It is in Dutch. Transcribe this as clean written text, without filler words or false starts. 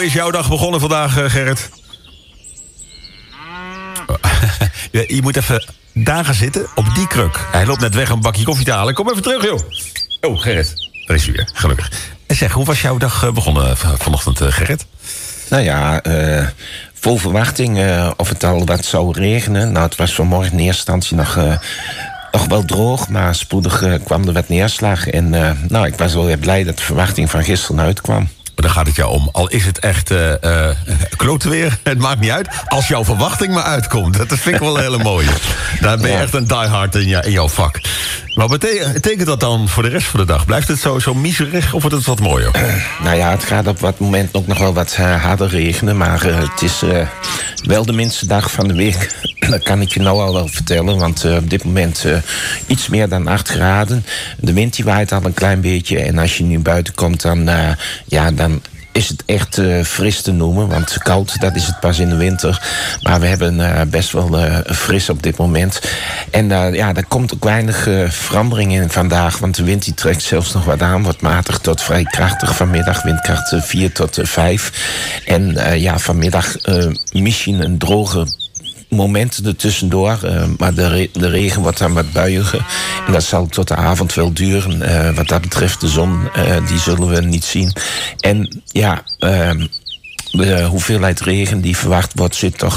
is jouw dag begonnen vandaag, Gerrit? Je moet even daar gaan zitten, op die kruk. Hij loopt net weg een bakje koffie te halen. Kom even terug, joh. Oh, Gerrit. Daar is hij weer, gelukkig. En zeg, hoe was jouw dag begonnen vanochtend, Gerrit? Nou ja, vol verwachting of het al wat zou regenen. Nou, het was vanmorgen in eerste instantie nog wel droog, maar spoedig kwam er wat neerslag. En ik was wel weer blij dat de verwachting van gisteren uitkwam. Daar gaat het jou om. Al is het echt klote weer, het maakt niet uit. Als jouw verwachting maar uitkomt. Dat vind ik wel een hele mooie. Daar ben je echt een diehard in jouw vak. Maar betekent dat dan voor de rest van de dag? Blijft het zo miserig of wordt het wat mooier? Nou ja, het gaat op wat moment ook nog wel wat harder regenen. Maar het is wel de minste dag van de week. Dat kan ik je nou al wel vertellen. Want op dit moment iets meer dan 8 graden. De wind die waait al een klein beetje. En als je nu buiten komt, dan is het echt fris te noemen. Want koud, dat is het pas in de winter. Maar we hebben best wel fris op dit moment. En daar komt ook weinig verandering in vandaag. Want de wind die trekt zelfs nog wat aan. Wordt matig tot vrij krachtig vanmiddag. Windkracht 4 tot 5. En vanmiddag misschien een droge momenten ertussendoor. Maar de regen wordt dan wat buiiger. En dat zal tot de avond wel duren. Wat dat betreft, de zon, die zullen we niet zien. En de hoeveelheid regen die verwacht wordt, zit toch